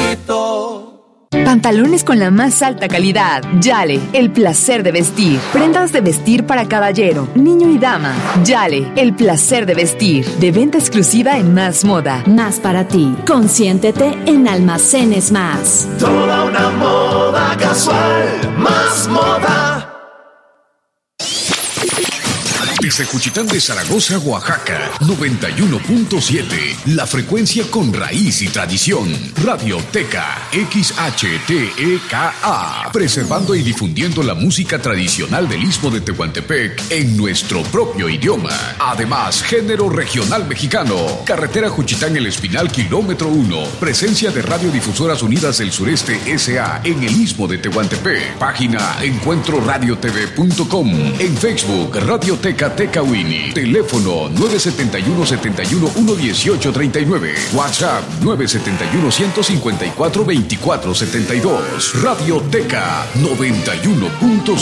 bonito. Pantalones con la más alta calidad. Yale, el placer de vestir. Prendas de vestir para caballero, niño y dama. Yale, el placer de vestir. De venta exclusiva en Más Moda. Más para ti. Consiéntete en Almacenes Más. Toda una moda casual. Más Moda. Desde Juchitán de Zaragoza, Oaxaca, 91.7, la frecuencia con raíz y tradición. Radioteca XHTEKA, preservando y difundiendo la música tradicional del Istmo de Tehuantepec en nuestro propio idioma. Además, género regional mexicano. Carretera Juchitán El Espinal, kilómetro 1. Presencia de Radiodifusoras Unidas del Sureste S.A. en el Istmo de Tehuantepec. Página encuentroradiotv.com. En Facebook, Radioteca Tecawini. Teléfono 971-71-11839. WhatsApp 971-154-2472. Radioteca 91.7.